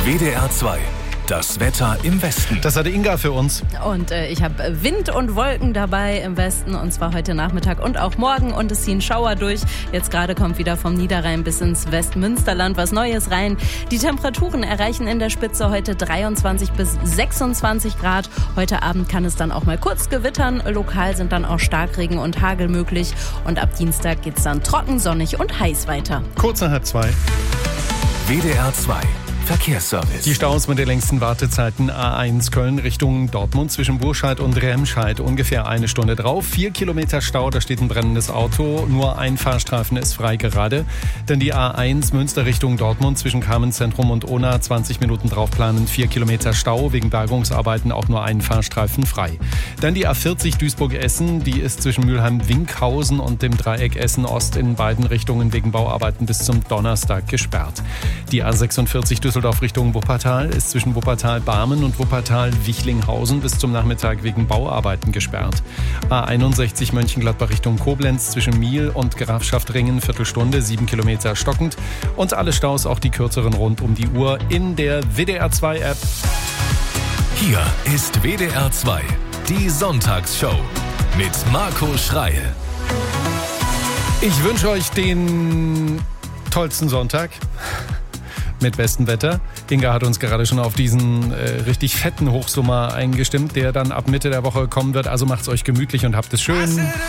WDR 2. Das Wetter im Westen. Das hatte Inga für uns. Und ich habe Wind und Wolken dabei im Westen, und zwar heute Nachmittag und auch morgen. Und es ziehen Schauer durch. Jetzt gerade kommt wieder vom Niederrhein bis ins Westmünsterland was Neues rein. Die Temperaturen erreichen in der Spitze heute 23 bis 26 Grad. Heute Abend kann es dann auch mal kurz gewittern. Lokal sind dann auch Starkregen und Hagel möglich. Und ab Dienstag geht es dann trocken, sonnig und heiß weiter. Kurz nach 2:30. WDR 2. Verkehrsservice. Die Staus mit den längsten Wartezeiten: A1 Köln Richtung Dortmund zwischen Burscheid und Remscheid. Ungefähr 1 Stunde drauf. 4 Kilometer Stau, da steht ein brennendes Auto. Nur ein Fahrstreifen ist frei gerade. Dann die A1 Münster Richtung Dortmund zwischen Carmenzentrum und Ona. 20 Minuten drauf planen. 4 Kilometer Stau. Wegen Bergungsarbeiten auch nur ein Fahrstreifen frei. Dann die A40 Duisburg-Essen. Die ist zwischen Mülheim-Winkhausen und dem Dreieck Essen-Ost in beiden Richtungen wegen Bauarbeiten bis zum Donnerstag gesperrt. Die A46 Düsseldorf Richtung Wuppertal ist zwischen Wuppertal-Barmen und Wuppertal-Wichlinghausen bis zum Nachmittag wegen Bauarbeiten gesperrt. A61 Mönchengladbach Richtung Koblenz zwischen Miel und Grafschaftringen Viertelstunde, 7 Kilometer stockend. Und alle Staus, auch die kürzeren, rund um die Uhr in der WDR 2 App. Hier ist WDR 2, die Sonntagsshow mit Marco Schreil. Ich wünsche euch den tollsten Sonntag mit bestem Wetter. Inga hat uns gerade schon auf diesen richtig fetten Hochsommer eingestimmt, der dann ab Mitte der Woche kommen wird. Also macht's euch gemütlich und habt es schön.